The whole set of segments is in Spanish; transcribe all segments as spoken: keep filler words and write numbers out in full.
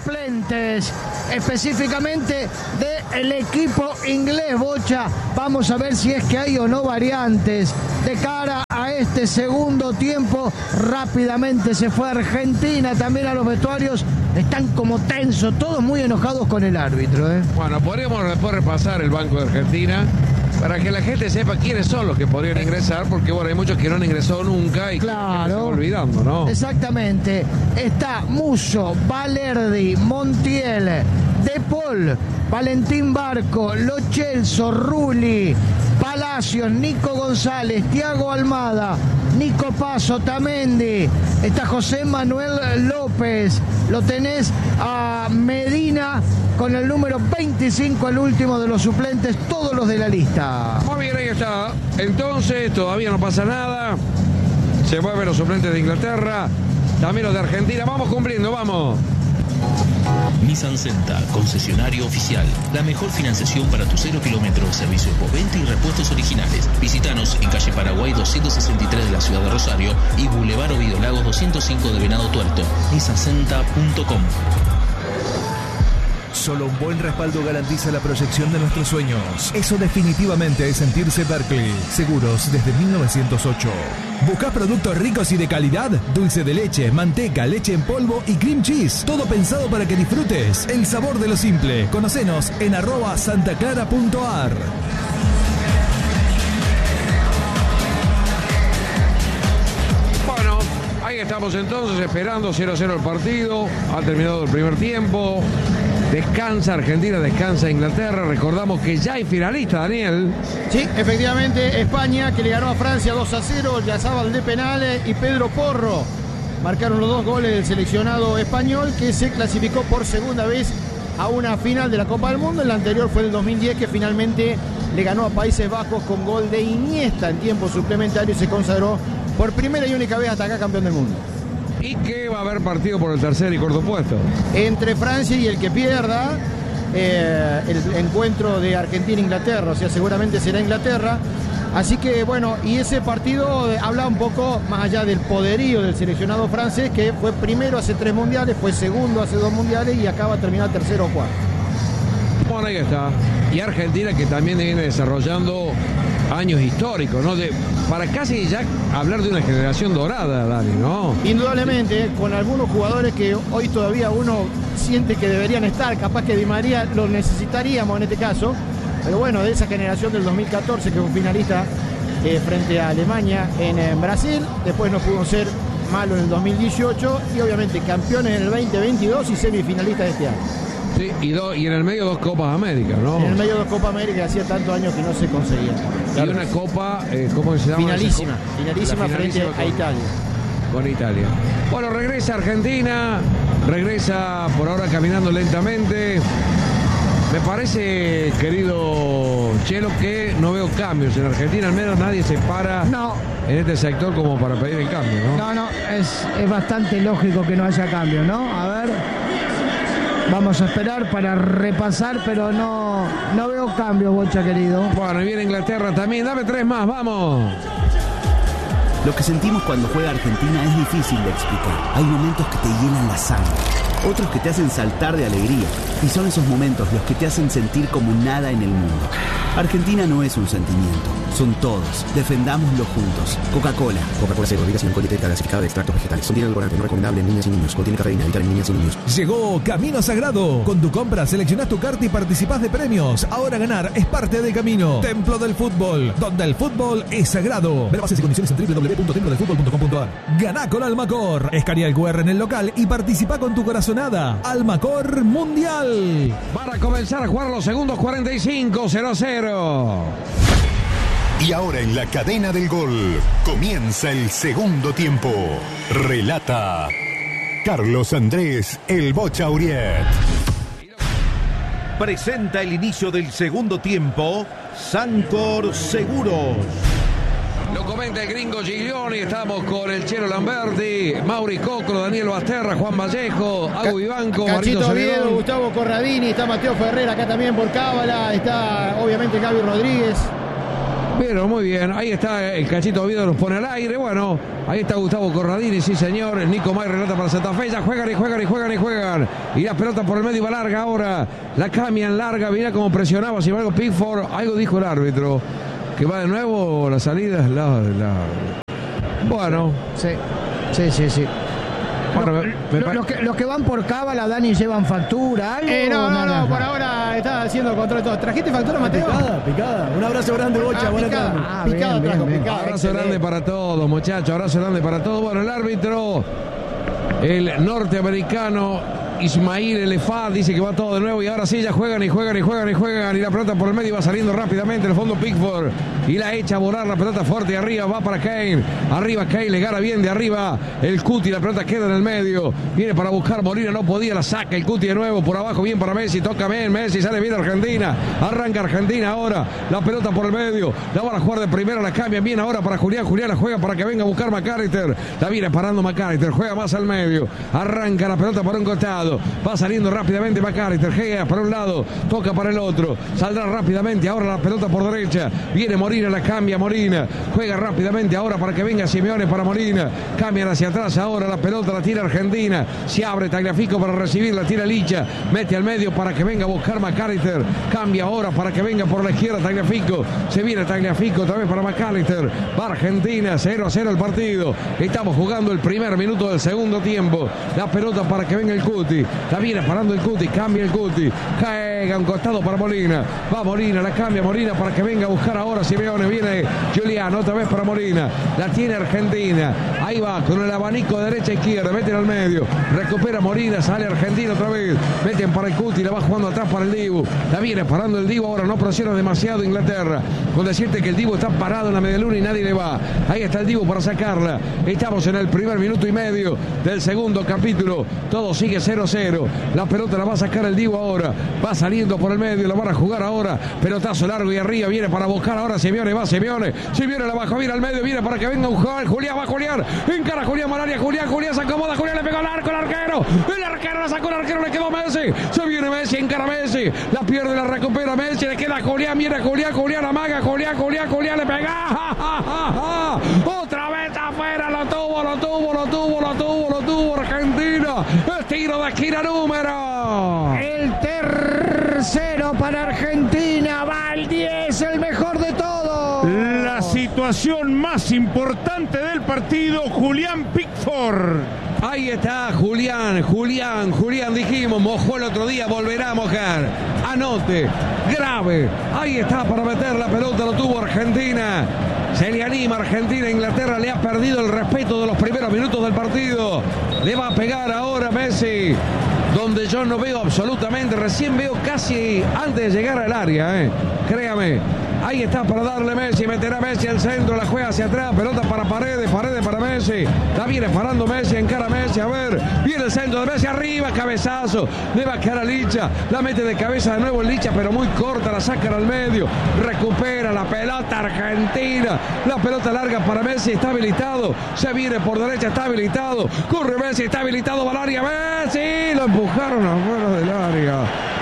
suplentes, específicamente del equipo inglés, Bocha. Vamos a ver si es que hay o no variantes de cara a este segundo tiempo. Rápidamente se fue Argentina también a los vestuarios. Están como tensos, todos muy enojados con el árbitro, ¿eh? Bueno, podríamos después repasar el banco de Argentina para que la gente sepa quiénes son los que podrían ingresar, porque bueno, hay muchos que no han ingresado nunca y claro, que se van olvidando, ¿no? Exactamente. Está Musso, Valerdi, Montiel, De Paul, Valentín Barco, Lo Celso, Rulli, Palacios, Nico González, Thiago Almada, Nico Paz, Otamendi, está José Manuel López, lo tenés a Medina con el número veinticinco, el último de los suplentes, todos los de la lista. Muy bien, ahí está. Entonces, todavía no pasa nada. Se mueven los suplentes de Inglaterra, también los de Argentina. Vamos cumpliendo, vamos. Nissan Senta, concesionario oficial. La mejor financiación para tu cero kilómetros, servicios postventa y repuestos originales. Visítanos en calle Paraguay doscientos sesenta y tres de la ciudad de Rosario y Boulevard Ovidio Lagos doscientos cinco de Venado Tuerto. nissan senta punto com. Solo un buen respaldo garantiza la proyección de nuestros sueños. Eso definitivamente es sentirse Berkeley. Seguros desde mil novecientos ocho. ¿Buscás productos ricos y de calidad? Dulce de leche, manteca, leche en polvo y cream cheese. Todo pensado para que disfrutes el sabor de lo simple. Conocenos en arroba santaclara punto ar. Bueno, ahí estamos entonces esperando cero a cero el partido. Ha terminado el primer tiempo. Descansa Argentina, descansa Inglaterra. Recordamos que ya hay finalista, Daniel. Sí, efectivamente, España, que le ganó a Francia dos a cero, Yazábal de penales y Pedro Porro marcaron los dos goles del seleccionado español, que se clasificó por segunda vez a una final de la Copa del Mundo. El anterior fue el dos mil diez, que finalmente le ganó a Países Bajos con gol de Iniesta en tiempo suplementario y se consagró por primera y única vez hasta acá campeón del mundo. Y que va a haber partido por el tercer y cuarto puesto. Entre Francia y el que pierda eh, el encuentro de Argentina-Inglaterra, o sea, seguramente será Inglaterra. Así que bueno, y ese partido habla un poco más allá del poderío del seleccionado francés, que fue primero hace tres mundiales, fue segundo hace dos mundiales y acaba de terminar tercero o cuarto. Bueno, ahí está. Y Argentina, que también viene desarrollando años históricos, ¿no? De, para casi ya hablar de una generación dorada, Dani, ¿no? Indudablemente, con algunos jugadores que hoy todavía uno siente que deberían estar, capaz que Di María lo necesitaríamos en este caso, pero bueno, de esa generación del dos mil catorce, que fue finalista eh, frente a Alemania en, en Brasil, después no pudo ser malo en el dos mil dieciocho y obviamente campeones en el veinte veintidós y semifinalistas de este año. Sí, y, do, y en el medio dos Copas América, ¿no? En el medio dos Copas América, hacía tantos años que no se conseguía. Claro. Y una Copa, eh, ¿cómo se llama? Finalísima, finalísima frente con, a Italia. Con Italia. Bueno, regresa Argentina, regresa por ahora caminando lentamente. Me parece, querido Chelo, que no veo cambios en Argentina, al menos nadie se para no. en este sector como para pedir el cambio, ¿no? No, no, es, es bastante lógico que no haya cambio, ¿no? A ver, vamos a esperar para repasar, pero no, no veo cambio, Bocha, querido. Bueno, y viene Inglaterra también, dame tres más, vamos. Lo que sentimos cuando juega Argentina es difícil de explicar. Hay momentos que te llenan la sangre, otros que te hacen saltar de alegría. Y son esos momentos los que te hacen sentir como nada en el mundo. Argentina no es un sentimiento, son todos. Defendámoslo juntos. Coca-Cola. Coca-Cola cero, bebidas sin alcohol y tetra gasificada de extractos vegetales. Contiene edulcorante, no recomendable en niñas y niños. Contiene cafeína, evitar en niñas y niños. Llegó Camino Sagrado. Con tu compra seleccionás tu carta y participás de premios. Ahora ganar es parte del camino. Templo del Fútbol, donde el fútbol es sagrado. Ver bases y condiciones en doble u doble u doble u punto templo del fútbol punto com punto ar. Ganá con Almacor. Escanea el cu erre en el local y participa con tu corazonada. Almacor Mundial. Para comenzar a jugar los segundos cuarenta y cinco, cero a cero. Y ahora en la cadena del gol comienza el segundo tiempo. Relata Carlos Andrés El Bocha Uriet. Presenta el inicio del segundo tiempo Sancor Seguros. Lo comenta el gringo Giglioni, estamos con el Chelo Lamberti, Mauri Cocro, Daniel Basterra, Juan Vallejo, Agu Vivanco, Cachito Oviedo, Gustavo Corradini, está Mateo Ferrer acá también por cábala, está obviamente Gaby Rodríguez. Pero muy bien, ahí está el Cachito Oviedo, nos pone al aire. Bueno, ahí está Gustavo Corradini, sí señor. El Nico May relata para Santa Fe. Ya juegan y juegan y juegan y juegan. Y la pelota por el medio va larga ahora. La cambian larga. Mira cómo presionaba. Sin embargo, Pickford, algo dijo el árbitro. Que va de nuevo, la salida es la, la... Bueno. Sí, sí, sí, sí. Bueno, Lo- me- me lo- pa- los, que, los que van por cábala, Dani, llevan factura, algo. Eh, no, o no, nada? no, por ahora está haciendo control de todo. ¿Trajiste factura, Mateo? Picada, picada. Un abrazo grande, Bocha. Ah, Buenas picada, tardes. Ah, picada bien, trajo, bien, bien. picada. Abrazo excelente. grande para todos, muchachos. Abrazo grande para todos. Bueno, el árbitro, el norteamericano Ismail Elefad, dice que va todo de nuevo. Y ahora sí, ya juegan y juegan y juegan y juegan. Y la pelota por el medio va saliendo rápidamente. En el fondo, Pickford. Y la echa a volar la pelota fuerte. Y arriba va para Kane. Arriba Kane, le gana bien de arriba el Cuti. La pelota queda en el medio. Viene para buscar Molina, no podía. La saca el Cuti de nuevo. Por abajo, bien para Messi. Toca bien Messi. Sale bien Argentina. Arranca Argentina ahora. La pelota por el medio. La van a jugar de primera. La cambian bien ahora para Julián. Julián la juega para que venga a buscar McAllister. La viene parando McAllister. Juega más al medio. Arranca la pelota para un costado. Va saliendo rápidamente McAllister. Juega para un lado. Toca para el otro. Saldrá rápidamente ahora la pelota por derecha. Viene Molina. La cambia Molina. Juega rápidamente ahora para que venga Simeone para Molina. Cambian hacia atrás ahora la pelota. La tira Argentina. Se abre Tagliafico para recibir. La tira Licha. Mete al medio para que venga a buscar McAllister. Cambia ahora para que venga por la izquierda Tagliafico. Se viene Tagliafico otra vez para McAllister. Va Argentina. cero a cero el partido. Estamos jugando el primer minuto del segundo tiempo. La pelota para que venga el Cuti. La viene parando el Cuti. Cambia el Cuti. Cae a un costado para Molina. Va Molina. La cambia Molina para que venga a buscar ahora Simeone. Viene Giuliano otra vez para Molina. La tiene Argentina. Ahí va con el abanico de derecha a izquierda. Meten al medio. Recupera Molina. Sale Argentina otra vez. Meten para el Cuti. La va jugando atrás para el Dibu. La viene parando el Dibu. Ahora no presiona demasiado Inglaterra. Con decirte que el Dibu está parado en la medialuna y nadie le va. Ahí está el Dibu para sacarla. Estamos en el primer minuto y medio del segundo capítulo. Todo sigue cero cero. La pelota la va a sacar el Dibu ahora. Va saliendo por el medio. La van a jugar ahora. Pelotazo largo y arriba. Viene para buscar ahora Simeone. Va Simeone. Simeone la baja. Viene al medio. Viene para que venga un jugador. Julián va Julián. Encara Julián Malaria. Julián. Julián se acomoda. Julián le pegó al arco. El arquero. El arquero la sacó. El arquero le quedó Messi. Se viene Messi. Encara Messi. La pierde. La recupera Messi. Le queda Julián. Viene Julián. Julián amaga. Julián. Julián. Julián le pega. ¡Ja, ja, ja, ja! Otra vez afuera. Lo tuvo. Lo tuvo. Lo tuvo. Lo tuvo. Lo tuvo Argentina. El tiro de esquina número. El tercero para Argentina. Va el diez, el mejor de todos. La situación más importante del partido, Julián Pickford. Ahí está Julián, Julián, Julián, dijimos, mojó el otro día, volverá a mojar. Anote, grave. Ahí está para meter la pelota, lo tuvo Argentina. Se le anima Argentina, Inglaterra le ha perdido el respeto de los primeros minutos del partido. Le va a pegar ahora Messi, donde yo no veo absolutamente, recién veo casi antes de llegar al área, eh. Créame. Ahí está para darle Messi, meterá Messi al centro, la juega hacia atrás, pelota para Paredes, Paredes para Messi, la viene parando Messi, encara Messi, a ver, viene el centro de Messi, arriba, cabezazo, le va a quedar a Licha, la mete de cabeza de nuevo en Licha, pero muy corta, la sacan al medio, recupera la pelota Argentina, la pelota larga para Messi, está habilitado, se viene por derecha, está habilitado, corre Messi, está habilitado, va al área, Messi, lo empujaron afuera del área.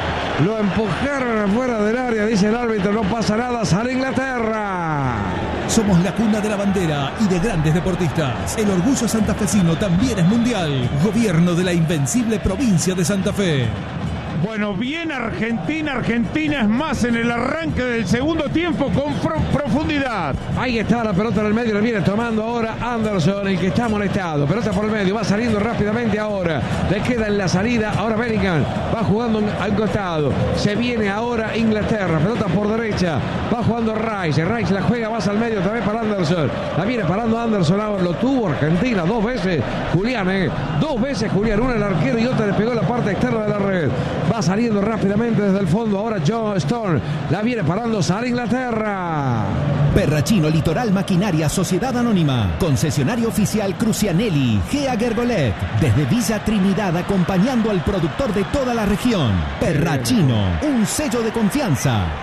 Lo empujaron afuera del área, dice el árbitro, no pasa nada, sale Inglaterra. Somos la cuna de la bandera y de grandes deportistas. El orgullo santafesino también es mundial. Gobierno de la invencible provincia de Santa Fe. Bueno, bien Argentina, Argentina es más en el arranque del segundo tiempo con profundidad. Ahí está la pelota en el medio, la viene tomando ahora Anderson, el que está molestado. Pelota por el medio, va saliendo rápidamente ahora. Le queda en la salida, ahora Bellingham va jugando al costado. Se viene ahora Inglaterra, pelota por derecha, va jugando Rice. Rice la juega más al medio, otra vez para Anderson. La viene parando Anderson, ahora lo tuvo Argentina dos veces. Julián, eh, dos veces Julián, una el arquero y otra le pegó en la parte externa de la red. Va saliendo rápidamente desde el fondo. Ahora John Stone. La viene parando. Sale Inglaterra. Perrachino Litoral Maquinaria Sociedad Anónima. Concesionario oficial Crucianelli. Gea Gergolet. Desde Villa Trinidad acompañando al productor de toda la región. Perrachino. Un sello de confianza.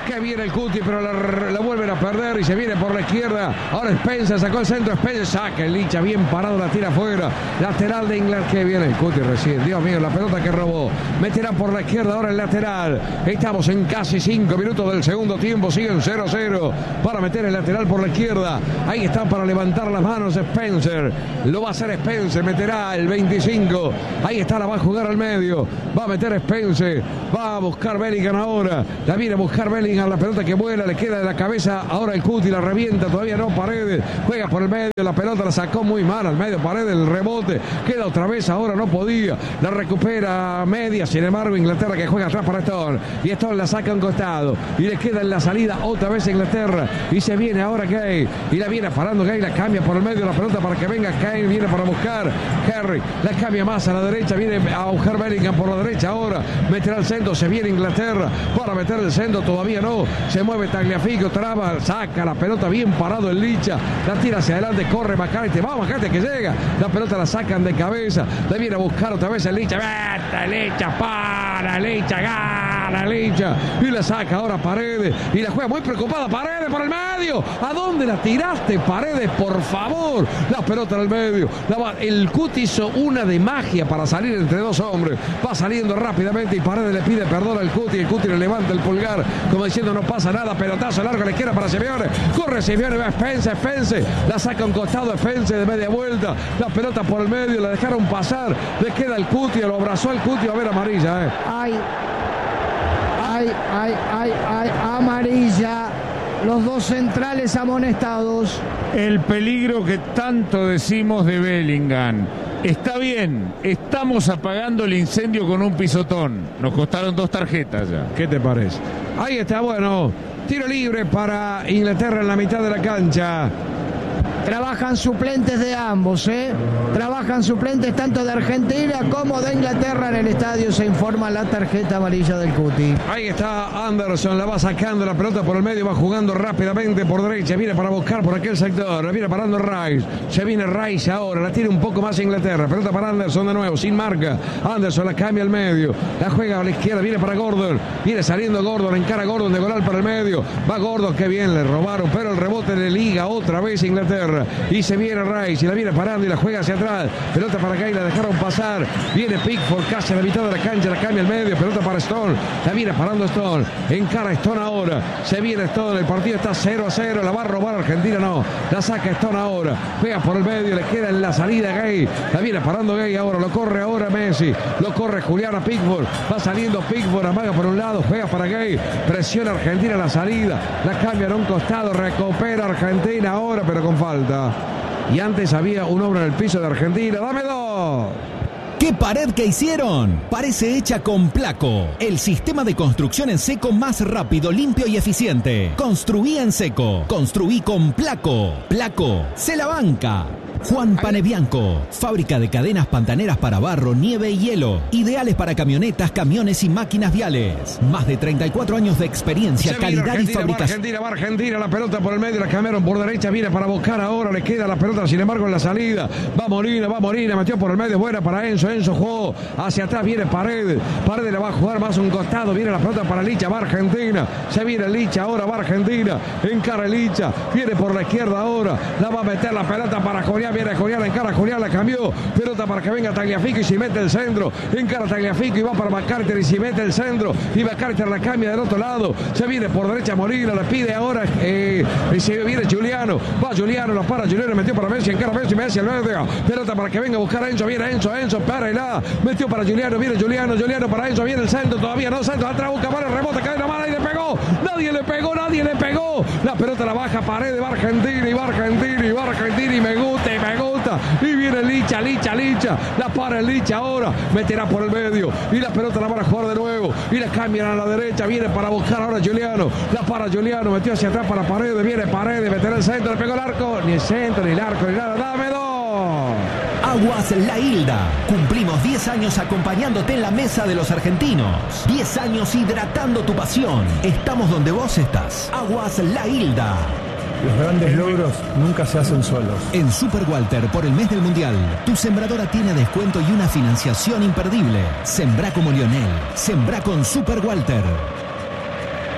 Que viene el Cuti, pero la, la vuelven a perder y se viene por la izquierda. Ahora Spencer sacó el centro, Spencer saca el Licha, bien parado, la tira afuera. Lateral de Inglaterra. Que viene el Cuti recién. Dios mío, la pelota que robó. Meterá por la izquierda ahora el lateral. Estamos en casi cinco minutos del segundo tiempo. Siguen cero a cero para meter el lateral por la izquierda. Ahí está para levantar las manos Spencer. Lo va a hacer Spencer. Meterá el veinticinco. Ahí está, la va a jugar al medio. Va a meter Spencer. Va a buscar Bellingham ahora. La viene a buscar Bellingham. La pelota que vuela. Le queda de la cabeza. Ahora el Cuti la revienta. Todavía no. Paredes. Juega por el medio. La pelota la sacó muy mal al medio. Paredes. El rebote. Queda otra vez. Ahora no podía. La recupera media. Sin embargo, Inglaterra que juega atrás para Stone. Y Stone la saca a un costado. Y le queda en la salida otra vez a Inglaterra. Y se viene ahora Kane. Y la viene parando Kane. La cambia por el medio la pelota para que venga Kane. Viene para buscar Harry. La cambia más a la derecha. Viene a buscar Bellingham por la derecha ahora. Meterá el centro. Se viene Inglaterra para meter el centro. Todavía no. Se mueve Tagliafico. Traba. Saca la pelota bien parado el Licha. La tira hacia adelante. Corre McCarthy. Vamos McCarthy que llega. La pelota la sacan de cabeza. La viene a buscar otra vez el Licha. Vete Licha. Para Licha. Gana Licha. Y la saca ahora Paredes. Y la juega muy preocupada Paredes por el medio. ¿A dónde la tiraste Paredes? Por favor. La pelota en el medio. La va, el Cuti hizo una de magia para salir entre dos hombres. Va saliendo rápidamente y Paredes le pide perdón al Cuti. El Cuti le levanta el pulgar como diciendo no pasa nada. Pelotazo largo a la izquierda para Simeone. Corre Simeone. Va Spencer. Spencer. La saca a un costado Spencer de media vuelta. La pelota por el medio. La dejaron pasar. Le queda el Cuti. Lo abrazó el Cuti. A ver amarilla. Eh. Ay. Ay, ay, ay, ay. Amarilla. Los dos centrales amonestados. El peligro que tanto decimos de Bellingham. Está bien, estamos apagando el incendio con un pisotón. Nos costaron dos tarjetas ya. ¿Qué te parece? Ahí está, bueno. Tiro libre para Inglaterra en la mitad de la cancha. Trabajan suplentes de ambos, ¿eh? Trabajan suplentes tanto de Argentina como de Inglaterra. En el estadio se informa la tarjeta amarilla del Cuti. Ahí está Anderson, la va sacando la pelota por el medio, va jugando rápidamente por derecha, viene para buscar por aquel sector, la viene parando Rice, se viene Rice ahora, la tiene un poco más Inglaterra, pelota para Anderson de nuevo, sin marca, Anderson la cambia al medio, la juega a la izquierda, viene para Gordon, viene saliendo Gordon, encara Gordon de Golal para el medio, va Gordon, que bien, le robaron, pero el rebote le liga otra vez Inglaterra. Y se viene Rice y la viene parando y la juega hacia atrás. Pelota para acá y la dejaron pasar. Viene Pickford casi a la mitad de la cancha, la cambia al medio. Pelota para Stone. La viene parando Stone. Encara Stone ahora. Se viene Stone. El partido está cero a cero. La va a robar Argentina, no. La saca Stone ahora. Pega por el medio. Le queda en la salida Gay. La viene parando Gay ahora. Lo corre ahora Messi. Lo corre Juliana Pickford. Va saliendo Pickford. Amaga por un lado. Juega para Gay. Presiona Argentina la salida. La cambia a un costado. Recupera Argentina ahora, pero con falta. Y antes había un hombre en el piso de Argentina. ¡Dame dos! ¿Qué pared que hicieron? Parece hecha con Placo, el sistema de construcción en seco más rápido, limpio y eficiente. Construí en seco. Construí con Placo. Placo se la banca. Juan Panebianco, fábrica de cadenas pantaneras para barro, nieve y hielo. Ideales para camionetas, camiones y máquinas viales. Más de treinta y cuatro años de experiencia, calidad y fabricación. Va Argentina, va Argentina, la pelota por el medio, la cambiaron por derecha, viene para buscar ahora, le queda la pelota, sin embargo, en la salida. Va Molina, va Molina, metió por el medio, buena para Enzo, Enzo jugó hacia atrás, viene Paredes. Paredes la va a jugar más a un costado, viene la pelota para Licha, va Argentina. Se viene Licha ahora, va Argentina. Encara Licha, viene por la izquierda ahora, la va a meter la pelota para Julián. Viene Julián, encara Julián, la cambió. Pelota para que venga Tagliafico y se mete el centro. Encara Tagliafico y va para McCarter y se mete el centro. Y McCarter la cambia del otro lado. Se viene por derecha Molina, la pide ahora. Eh, y se viene Giuliano. Va Giuliano, la para Giuliano, metió para Messi, encara Messi, Messi al medio. Pelota para que venga a buscar a Enzo. Viene Enzo, Enzo, para y la metió para Giuliano. Viene Giuliano, Giuliano para Enzo. Viene el centro, todavía no, centro atrás, busca para el rebote, cae la mala y le pegó. Nadie le pegó, nadie le pegó. La pelota la baja Paredes, va Argentina y va Argentina y va Argentina y me gusta y me gusta. Y viene Licha, Licha, Licha. La para el Licha ahora. Meterá por el medio. Y la pelota la van a jugar de nuevo. Y la cambian a la derecha. Viene para buscar ahora Giuliano. La para Giuliano. Metió hacia atrás para Paredes. Viene Paredes. Meterá el centro. Le pegó el arco. Ni el centro, ni el arco, ni nada. Dame dos. Aguas La Hilda. Cumplimos diez años acompañándote en la mesa de los argentinos. diez años hidratando tu pasión. Estamos donde vos estás. Aguas La Hilda. Los grandes logros nunca se hacen solos. En Super Walter, por el mes del Mundial, tu sembradora tiene descuento y una financiación imperdible. Sembrá como Lionel. Sembrá con Super Walter.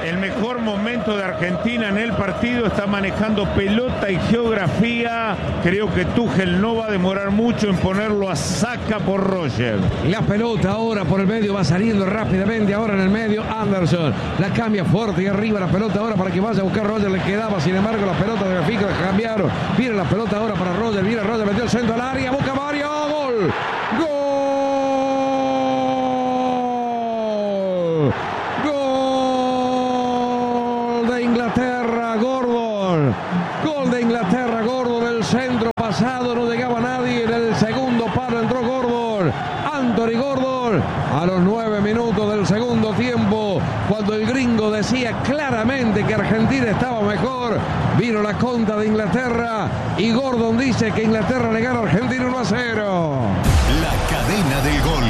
El mejor momento de Argentina en el partido, está manejando pelota y geografía. Creo que Tuchel no va a demorar mucho en ponerlo a saca por Roger. La pelota ahora por el medio va saliendo rápidamente. Ahora en el medio Anderson la cambia fuerte y arriba la pelota ahora para que vaya a buscar Roger. Le quedaba sin embargo la pelota de Benfica, la cambiaron. Viene la pelota ahora para Roger. Viene Roger, metió el centro al área, busca Mario. Gol. Gol. Inglaterra, Gordon, gol de Inglaterra, Gordon, el centro pasado, no llegaba nadie, en el segundo palo entró Gordon, Anthony Gordon, a los nueve minutos del segundo tiempo, cuando el gringo decía claramente que Argentina estaba mejor, vino la contra de Inglaterra y Gordon dice que Inglaterra le gana a Argentina uno a cero. La cadena del gol.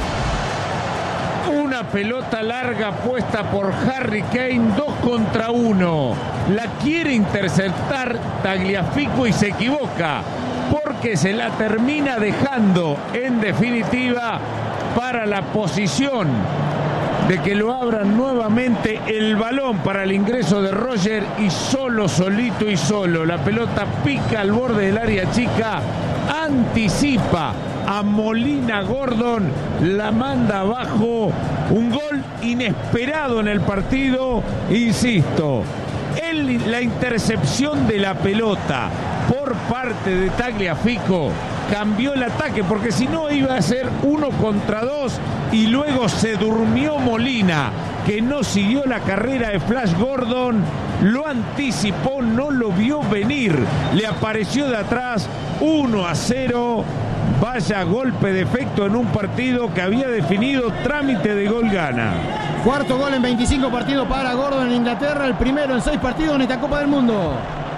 Una pelota larga puesta por Harry Kane, dos contra uno. La quiere interceptar Tagliafico y se equivoca, porque se la termina dejando en definitiva para la posición de que lo abran nuevamente el balón para el ingreso de Roger y solo, solito y solo. La pelota pica al borde del área chica, anticipa a Molina Gordon, la manda abajo, un gol inesperado en el partido, insisto, el, la intercepción de la pelota por parte de Tagliafico cambió el ataque, porque si no iba a ser uno contra dos y luego se durmió Molina, que no siguió la carrera de Flash Gordon, lo anticipó, no lo vio venir, le apareció de atrás, uno a cero. Vaya golpe de efecto en un partido que había definido trámite de gol gana. Cuarto gol en veinticinco partidos para Gordon en Inglaterra, el primero en seis partidos en esta Copa del Mundo.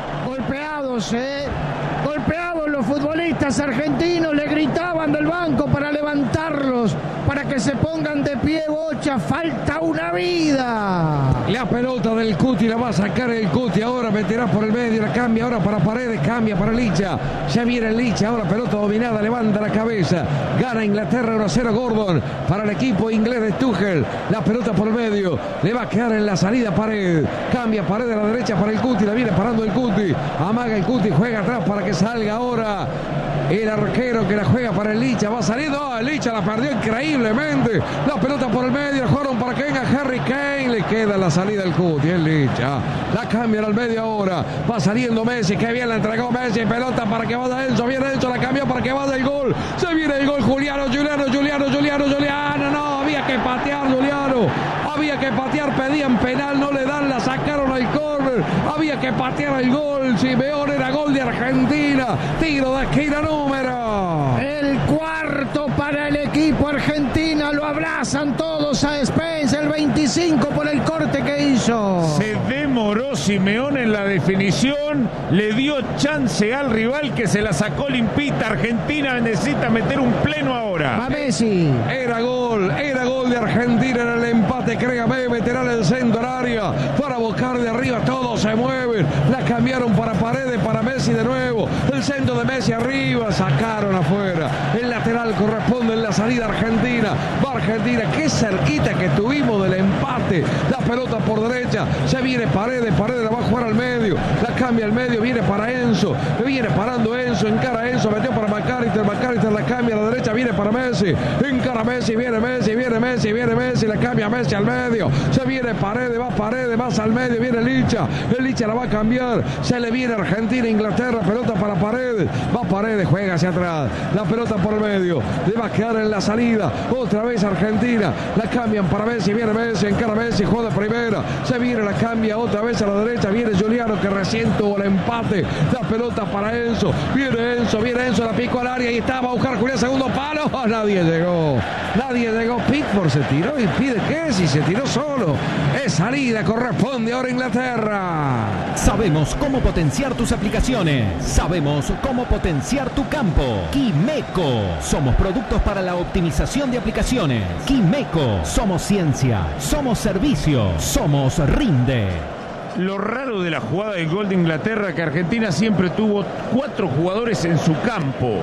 Golpeados, eh. Golpeados los futbolistas argentinos, le gritaban del banco para levantarlos, para que se pongan de pie. Bocha, falta una vida. La pelota del Cuti la va a sacar el Cuti, ahora meterá por el medio, la cambia ahora para Paredes, cambia para Licha, ya viene Licha, ahora pelota dominada, levanta la cabeza, gana Inglaterra uno a cero Gordon para el equipo inglés de Tuchel, la pelota por el medio, le va a quedar en la salida Paredes, cambia Paredes a la derecha para el Cuti, la viene parando el Cuti, amaga el Cuti, juega atrás para que salga ahora el arquero que la juega para el Licha, va saliendo, oh, el Licha la perdió increíblemente, la pelota por el medio, jugaron para que venga Harry Kane, le queda la salida el Cuti, el Licha, la cambian al medio ahora, va saliendo Messi, que bien la entregó Messi, pelota para que vaya Enzo, viene Enzo, la cambió para que vaya el gol, se viene el gol, Juliano, Juliano, Juliano, Juliano, Juliano, no, había que patear Juliano, había que patear, pedían penal, no le dan, la sacaron al córner, había que patear el gol, Simeone, era gol de Argentina, tiro de esquina número. El cuarto para el equipo argentino, lo abrazan todos a Spence, el veinticinco por el corte que hizo. Se demoró Simeone en la definición, le dio chance al rival que se la sacó limpita. Argentina necesita meter un pleno ahora. Va Messi. Era gol, era gol de Argentina en el empate, créame, meterá en el centro del área para buscar de arriba, todos se mueven, la cambiaron para Paredes, para Messi de nuevo, el centro de Messi arriba, sacaron afuera, el lateral corresponde en la salida argentina, va Argentina, qué cerquita que tuvimos del empate, la pelota por derecha, se viene Paredes, Paredes la va a jugar al medio, la cambia al medio, viene para Enzo, viene parando Enzo, encara a Enzo, metió para McAllister, McAllister la cambia a la derecha, viene para Messi, encara Messi, viene Messi, viene Messi, viene Messi, la cambia Messi al medio, se viene Paredes, va Paredes, más al medio, viene Licha, el Licha la va a cambiar, se le viene Argentina, Inglaterra, pelota para Paredes, va Paredes, juega hacia atrás, la pelota por el medio, le va a quedar en la salida, otra vez Argentina, la cambian para Messi, viene Messi, encara Messi, juega de primera, se viene, la cambia otra vez a la derecha, viene Juliano que recién tuvo el empate, la pelota para Enzo, viene Enzo, viene Enzo, la picó al área y estaba a buscar Julián, segundo palo, oh, nadie llegó, nadie llegó, Pickford se tiró y pide que si se tiró solo, es salida, corresponde ahora a Inglaterra. Sabemos cómo potenciar tus aplicaciones, sabemos cómo potenciar tu campo. Quimeco, somos productos para la optimización de aplicaciones. Quimeco, somos ciencia, somos servicio, somos Rinde. Lo raro de la jugada del gol de Inglaterra, que Argentina siempre tuvo cuatro jugadores en su campo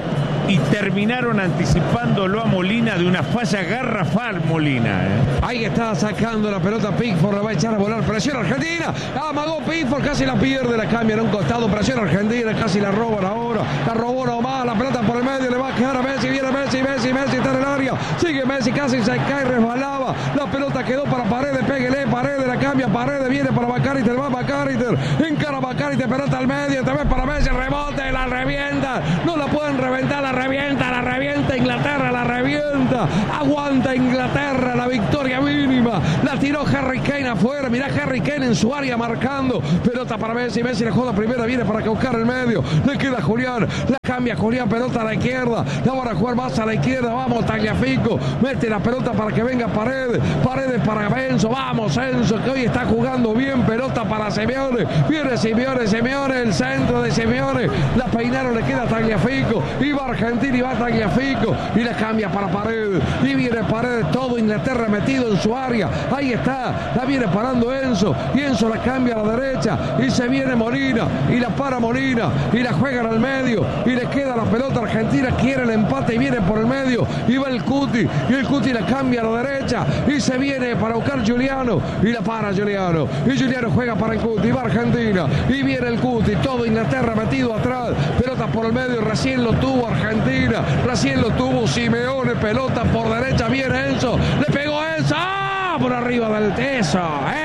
y terminaron anticipándolo a Molina de una falla garrafal. Molina, ¿eh? Ahí está sacando la pelota Pickford, la va a echar a volar. Presión Argentina, amagó Pickford, casi la pierde, la cambia en un costado. Presión Argentina, casi la roban ahora. La robó nomás, la pelota por el medio, le va a quedar a Messi, viene Messi, Messi, Messi está en el área. Sigue Messi, casi se cae, resbalaba. La pelota quedó para Paredes, péguele, Paredes, la cambia, Paredes, viene para Bacariter, va Bacariter, encara Bacariter, pelota al medio, también para Messi, rebote, la revienta. No la pueden reventar, la revienta, la revienta Inglaterra, la revienta. Aguanta Inglaterra, la victoria mínima. La tiró Harry Kane afuera. Mirá Harry Kane en su área marcando. Pelota para Messi. Messi la juega primera. Viene para buscar el medio. Le queda Julián. La cambia Julián. Pelota a la izquierda. La van a jugar más a la izquierda. Vamos, Tagliafico. Mete la pelota para que venga Paredes. Paredes para Enzo. Vamos, Enzo, que hoy está jugando bien. Pelota para Simeone. Viene Simeone. Simeone. El centro de Simeone. La peinaron. Le queda Tagliafico. Y va Argentina y va Tagliafico. Y la cambia para Paredes. Y viene Paredes. Todo Inglaterra metido en su área. Ahí está. La viene parando Enzo. Y Enzo la cambia a la derecha. Y se viene Molina. Y la para Molina. Y la juegan al medio. Y le queda la pelota Argentina. Quiere el empate y viene por el medio. Y va el Cuti. Y el Cuti la cambia a la derecha. Y se viene para buscar Giuliano. Y la para Giuliano. Y Giuliano juega para el Cuti. Y va Argentina. Y viene el Cuti. Todo Inglaterra metido atrás. Pelota por el medio. Recién lo tuvo Argentina. Recién lo tuvo Simeone. Pelota por derecha. Viene Enzo. Le pegó Enzo. ¡Ah! Por arriba del teso.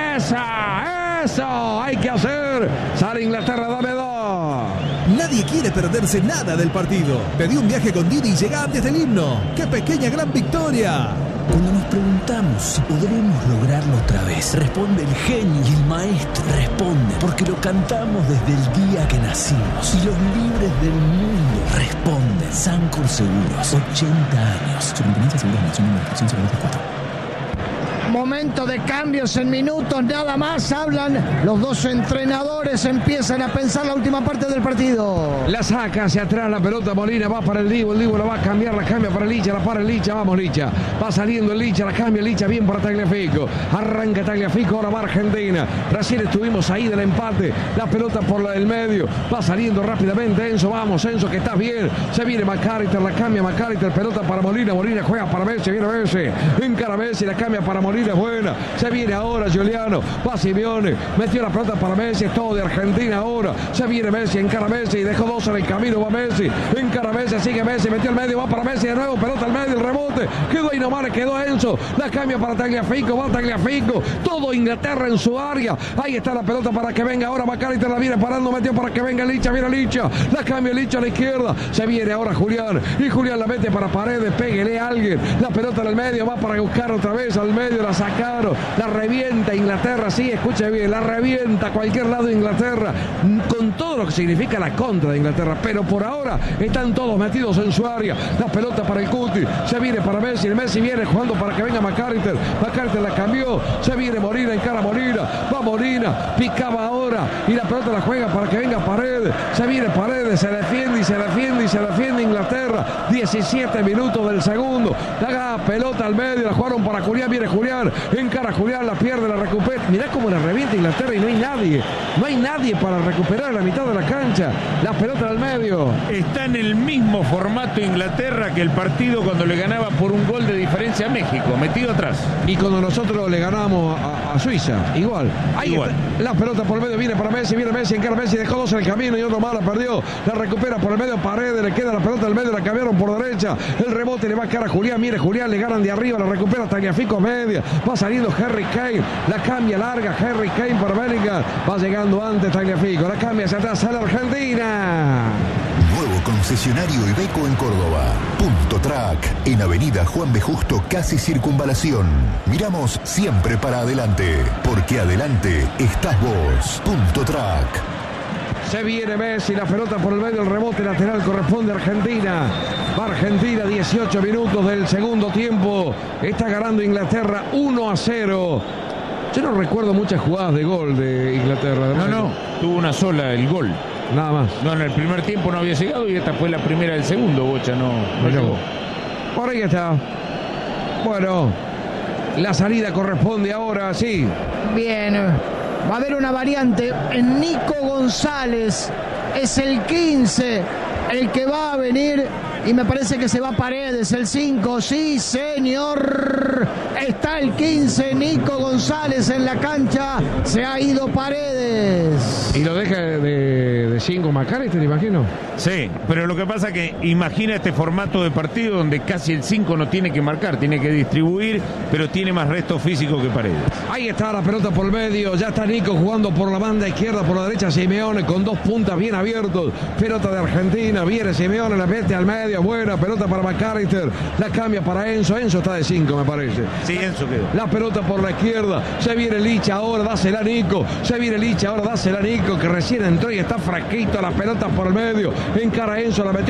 Esa. Eso. Hay que hacer. Sale Inglaterra. Dame dos. Nadie quiere perderse nada del partido. Pedí un viaje con Didi y llega antes del himno. ¡Qué pequeña gran victoria! Cuando nos preguntamos si podremos lograrlo otra vez, responde el genio y el maestro. Responde porque lo cantamos desde el día que nacimos. Y los libres del mundo responden. Sancor Seguros, ochenta años. Superintendencia de Seguros Nación número trescientos veinticuatro. Momento de cambios en minutos, nada más. Hablan los dos entrenadores, empiezan a pensar la última parte del partido. La saca hacia atrás la pelota Molina, va para el Divo, el Divo la va a cambiar, la cambia para Licha, la para el Licha, vamos Licha. Va saliendo el Licha, la cambia el Licha, bien para Tagliafico. Arranca Tagliafico, ahora va Argentina. Recién estuvimos ahí del empate, la pelota por la del medio. Va saliendo rápidamente Enzo, vamos Enzo que estás bien. Se viene Macariter, la cambia Macariter, pelota para Molina, Molina juega para Messi, viene Messi. Encara Messi, la cambia para Molina. Buena, se viene ahora Giuliano, va Simeone, metió la pelota para Messi, es todo de Argentina ahora, se viene Messi, encara Messi, dejó dos en el camino, va Messi, encara Messi, sigue Messi, metió el medio, va para Messi de nuevo, pelota al medio, el rebote, quedó ahí nomás, quedó Enzo, la cambia para Tagliafico, va Tagliafico, todo Inglaterra en su área, ahí está la pelota para que venga ahora Macariter, la viene parando, metió para que venga Licha, viene Licha, la cambia Licha a la izquierda, se viene ahora Julián, y Julián la mete para Paredes, péguele a alguien, la pelota en el medio, va para buscar otra vez al medio, la sacaron, la revienta Inglaterra, sí, escuche bien, la revienta a cualquier lado de Inglaterra, con todo lo que significa la contra de Inglaterra, pero por ahora están todos metidos en su área, la pelota para el Cuti, se viene para Messi, el Messi viene jugando para que venga Macariter, Macariter la cambió, se viene Molina, encara Molina, va Molina, picaba ahora, y la pelota la juega para que venga Paredes, se viene Paredes, se defiende y se defiende y se defiende Inglaterra, diecisiete minutos del segundo, la pelota al medio, la jugaron para Julián, viene Julián, encara Julián, la pierde, la recupera, mirá cómo la revienta Inglaterra y no hay nadie, no hay nadie para recuperar la mitad de la cancha, la pelota al medio. Está en el mismo formato Inglaterra que el partido cuando le ganaba por un gol de diferencia a México, metido atrás. Y cuando nosotros le ganamos a, a Suiza, igual. Ahí igual. Está, la pelota por el medio viene para Messi, viene Messi, encara Messi, dejó dos en el camino y otro más la perdió, la recupera por el medio Paredes, le queda la pelota al medio, la cambiaron por derecha, el rebote le va a quedar a Julián, mire Julián, le ganan de arriba, la recupera Tagliafico a media, va saliendo Harry Kane, la cambia larga Harry Kane para Bellingham, va llegando antes Tagliafico, la cambia hacia atrás a la Argentina. Nuevo concesionario Iveco en Córdoba. Punto Track, en Avenida Juan B. Justo, casi Circunvalación. Miramos siempre para adelante, porque adelante estás vos. Punto Track. Se viene Messi, la pelota por el medio, el rebote lateral corresponde a Argentina. Va Argentina, dieciocho minutos del segundo tiempo. Está ganando Inglaterra uno a cero. Yo no recuerdo muchas jugadas de gol de Inglaterra. No, no, tuvo una sola, el gol. Nada más. No, en el primer tiempo no había llegado y esta fue la primera del segundo, Bocha, no, no llegó. Por ahí está. Bueno, la salida corresponde ahora, sí. Bien, va a haber una variante en Nico González, es el quince, el que va a venir Y me parece que se va Paredes, el cinco, sí señor. Está el quince, Nico González en la cancha. Se ha ido Paredes. Y lo deja de cinco McAllister, te imagino. Sí, pero lo que pasa es que imagina este formato de partido donde casi el cinco no tiene que marcar, tiene que distribuir, pero tiene más resto físico que Paredes. Ahí está la pelota por el medio, ya está Nico jugando por la banda izquierda, por la derecha Simeone con dos puntas bien abiertos. Pelota de Argentina, viene Simeone, la mete al medio, buena pelota para McAllister, la cambia para Enzo, Enzo está de cinco me parece. Sí, Enzo quedó. La pelota por la izquierda, se viene Licha ahora, dásela a Nico, se viene Licha ahora, dásela a Nico que recién entró y está frasquito, la pelota por el medio, encara Enzo, la metió